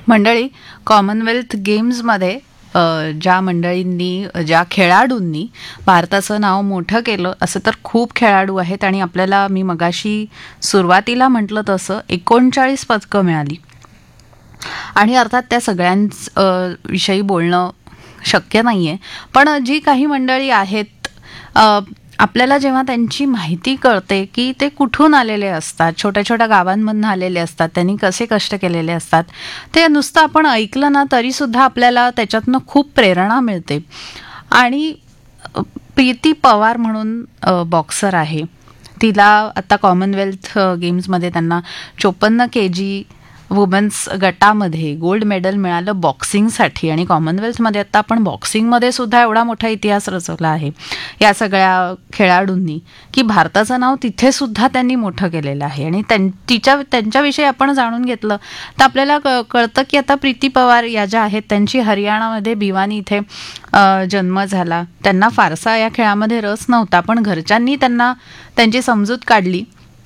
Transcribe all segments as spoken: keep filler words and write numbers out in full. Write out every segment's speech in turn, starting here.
मंडळी, कॉमनवेल्थ गेम्समध्ये अ, ज्या मंडळींनी, ज्या खेळाडूंनी भारताचं नाव मोठं केलं असं तर खूप खेळाडू आहेत. आणि आपल्याला मी मगाशी सुरुवातीला म्हटलं तसं एकोणचाळीस पदकं मिळाली. आणि अर्थात त्या सगळ्यांच अ, विषयी बोलणं शक्य नाही आहे. पण जी काही मंडळी आहेत, अ, आपल्याला जेव्हा त्यांची माहिती कळते की ते कुठून आलेले असतात, छोट्या छोट्या गावांमधून आलेले असतात, त्यांनी कसे कष्ट केलेले असतात, ते नुसतं आपण ऐकलं ना तरीसुद्धा आपल्याला त्याच्यातनं खूप प्रेरणा मिळते. आणि अ, प्रीती पवार म्हणून बॉक्सर आहे. तिला आता कॉमनवेल्थ अ, गेम्समध्ये त्यांना चोपन्न के जी वुमन्स गटामध्ये गोल्ड मेडल मिळालं बॉक्सिंगसाठी. आणि कॉमनवेल्थमध्ये आता आपण बॉक्सिंगमध्ये सुद्धा एवढा मोठा इतिहास रचवला आहे या सगळ्या खेळाडूंनी, की भारताचं नाव तिथे सुद्धा त्यांनी मोठं केलेलं आहे. आणि त्यां तिच्या त्यांच्याविषयी आपण जाणून घेतलं तर आपल्याला क कळतं की आता प्रीती पवार या ज्या आहेत त्यांची हरियाणामध्ये भिवानी इथे अ, जन्म झाला. त्यांना फारसा या खेळामध्ये रस नव्हता, पण घरच्यांनी त्यांना त्यांची समजूत काढली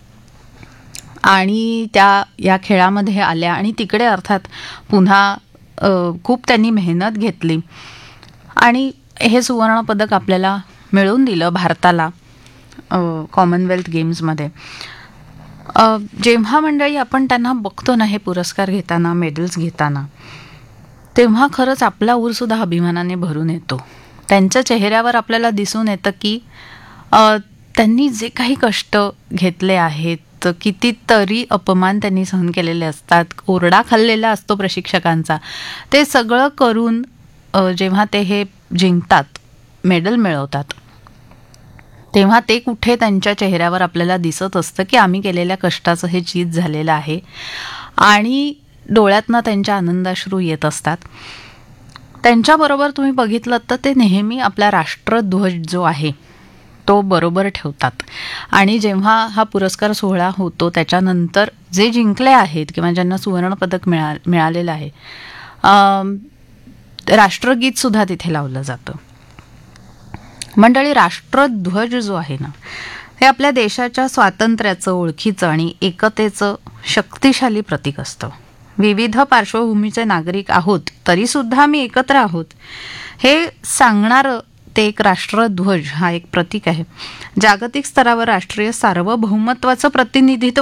आणि त्या या खेळामध्ये आल्या. आणि तिकडे अर्थात पुन्हा अ, खूप त्यांनी मेहनत घेतली आणि हे सुवर्णपदक आपल्याला मिळवून दिलं भारताला अ, कॉमनवेल्थ गेम्समध्ये. अ, जेव्हा मंडळी आपण त्यांना बघतो ना हे पुरस्कार घेताना, मेडल्स घेताना, तेव्हा खरंच आपला ऊरसुद्धा अभिमानाने भरून येतो. त्यांच्या चेहऱ्यावर आपल्याला दिसून येतं की अ, त्यांनी जे काही कष्ट घेतले आहेत, कितीतरी अपमान त्यांनी सहन केलेले असतात, ओरडा खाल्लेला असतो प्रशिक्षकांचा, ते सगळं करून अ, जेव्हा ते हे जिंकतात, मेडल मिळवतात, तेव्हा ते कुठे त्यांच्या चेहऱ्यावर आपल्याला दिसत असतं की आम्ही केलेल्या कष्टाचं हे चीज झालेलं आहे. आणि डोळ्यातनं त्यांच्या आनंदाश्रू येत असतात. त्यांच्याबरोबर तुम्ही बघितलं तर ते नेहमी आपला राष्ट्रध्वज जो आहे तो बरोबर ठेवतात. आणि जेव्हा हा पुरस्कार सोहळा होतो त्याच्यानंतर जे जिंकले आहेत किंवा ज्यांना सुवर्णपदक मिळा मिळालेलं आहे, अम, राष्ट्रगीत सुद्धा तिथे लावलं जातं. मंडळी, राष्ट्रध्वज जो आहे ना, हे आपल्या देशाच्या स्वातंत्र्याचं, ओळखीचं आणि एकतेचं शक्तिशाली प्रतीक असतं. विविध पार्श्वभूमीचे नागरिक आहोत तरी सुद्धा आम्ही एकत्र आहोत हे सांगणारं ते एक राष्ट्रध्वज हा एक प्रतीक आहे. जागतिक स्तरावर राष्ट्रीय सार्वभौमत्वाचं प्रतिनिधित्व